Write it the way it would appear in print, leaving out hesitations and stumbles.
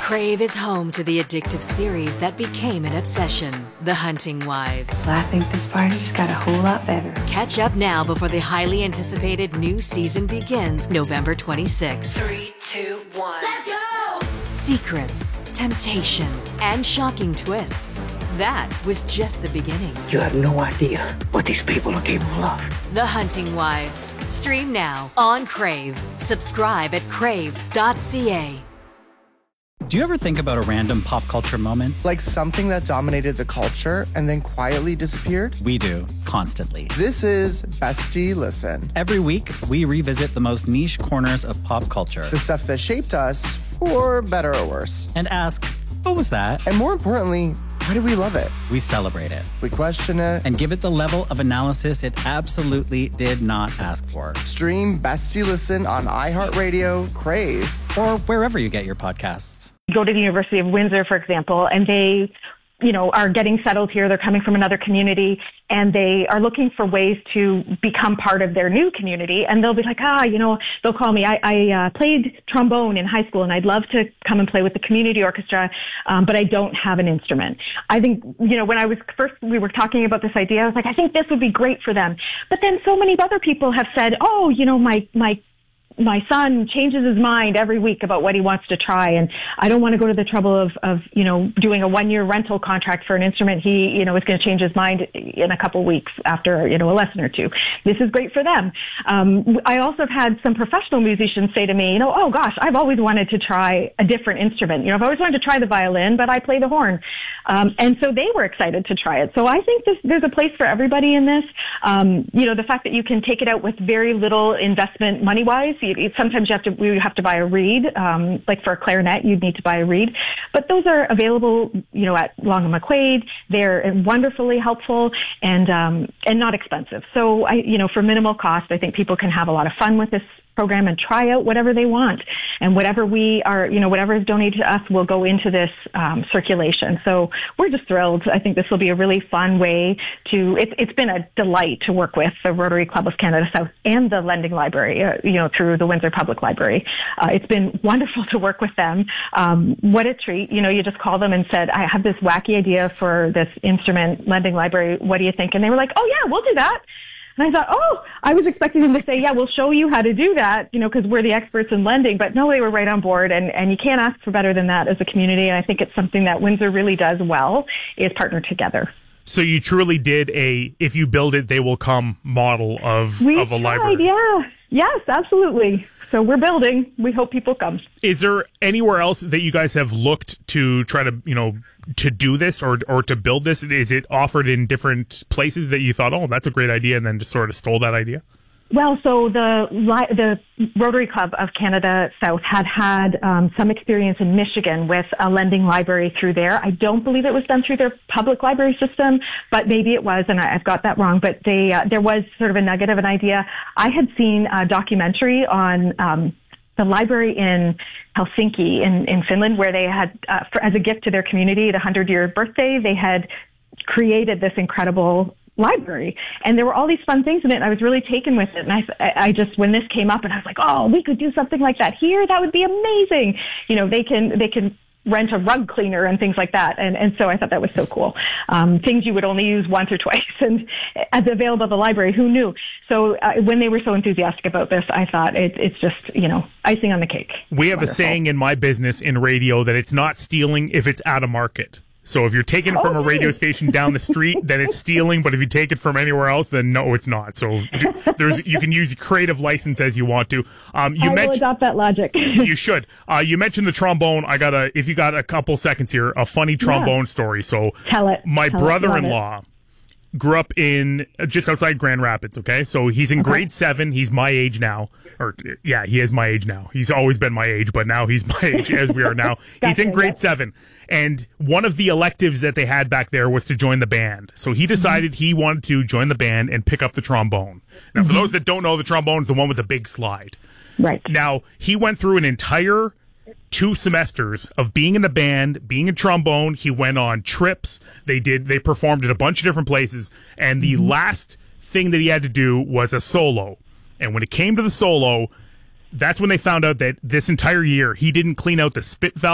Crave is home to the addictive series that became an obsession, The Hunting Wives. I think this party just got a whole lot better. Catch up now before the highly anticipated new season begins November 26th. 3, 2, 1. Let's go! Secrets, temptation, and shocking twists. That was just the beginning. You have no idea what these people are capable of. The Hunting Wives. Stream now on Crave. Subscribe at crave.ca. Do you ever think about a random pop culture moment? Like something that dominated the culture and then quietly disappeared? We do, constantly. This is Bestie Listen. Every week, we revisit the most niche corners of pop culture. The stuff that shaped us, for better or worse. And ask, what was that? And more importantly, why do we love it? We celebrate it. We question it. And give it the level of analysis it absolutely did not ask for. Stream Bestie Listen on iHeartRadio, Crave, or wherever you get your podcasts. Go to the University of Windsor, for example, and they, are getting settled here. They're coming from another community, and they are looking for ways to become part of their new community. And they'll be like, they'll call me. I played trombone in high school, and I'd love to come and play with the community orchestra, but I don't have an instrument. I think, when we were talking about this idea, I was like, I think this would be great for them. But then so many other people have said, my son changes his mind every week about what he wants to try, and I don't want to go to the trouble of doing a 1-year rental contract for an instrument. He, is going to change his mind in a couple weeks after, a lesson or two. This is great for them. I also have had some professional musicians say to me, oh gosh, I've always wanted to try a different instrument. I've always wanted to try the violin, but I play the horn. And so they were excited to try it. So I think there's a place for everybody in this. The fact that you can take it out with very little investment money-wise. Sometimes we have to buy a reed. Like for a clarinet, you'd need to buy a reed. But those are available, at Long and McQuaid. They're wonderfully helpful and not expensive. So for minimal cost, I think people can have a lot of fun with this program and try out whatever they want. And whatever whatever is donated to us will go into this circulation. So we're just thrilled. I think this will be a really fun way it's been a delight to work with the Rotary Club of Canada South and the Lending Library, through the Windsor Public Library. It's been wonderful to work with them. What a treat. You just call them and said, I have this wacky idea for this instrument, Lending Library. What do you think? And they were like, oh yeah, we'll do that. And I thought, I was expecting them to say, yeah, we'll show you how to do that, because we're the experts in lending. But no, they were right on board. And you can't ask for better than that as a community. And I think it's something that Windsor really does well, is partner together. So you truly did if you build it, they will come model of a library. Yeah. Yes, absolutely. So we're building. We hope people come. Is there anywhere else that you guys have looked to try to, to do this or to build this? Is it offered in different places that you thought, that's a great idea, and then just sort of stole that idea? Well, so the Rotary Club of Canada South had some experience in Michigan with a lending library through there. I don't believe it was done through their public library system, but maybe it was, and I've got that wrong. But there was sort of a nugget of an idea. I had seen a documentary on the library in Helsinki in Finland, where they had, as a gift to their community, the 100-year birthday, they had created this incredible library, and there were all these fun things in it, and I was really taken with it. And I just, when this came up, and I was like, we could do something like that here. That would be amazing. They can rent a rug cleaner and things like that. And so I thought that was so cool. Things you would only use once or twice, and as available at the library, who knew? So when they were so enthusiastic about this, I thought it's just, icing on the cake. We have a saying in my business in radio that it's not stealing if it's out of market. So if you're taking it from a radio station down the street, then it's stealing. But if you take it from anywhere else, then no, it's not. So you can use creative license as you want to. I will adopt that logic. You should. You mentioned the trombone. If you got a couple seconds here, a funny trombone story. So tell it. My brother-in-law grew up in just outside Grand Rapids. Okay, so he's in grade 7. He's my age now, he is my age now. He's always been my age, but now he's my age as we are now. He's in grade 7, and one of the electives that they had back there was to join the band. So he decided he wanted to join the band and pick up the trombone. Now, for those that don't know, the trombone is the one with the big slide. Right. Now, he went through an entire 2 semesters of being in the band, being in trombone. He went on trips. They performed at a bunch of different places. And the last thing that he had to do was a solo. And when it came to the solo, that's when they found out that this entire year he didn't clean out the spit valve